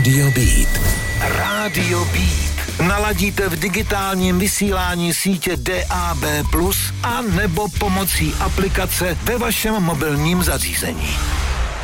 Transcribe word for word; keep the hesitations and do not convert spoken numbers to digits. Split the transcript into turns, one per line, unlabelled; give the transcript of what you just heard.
Radio Beat.
Radio Beat. Naladíte v digitálním vysílání sítě D A B plus, a nebo pomocí aplikace ve vašem mobilním zařízení.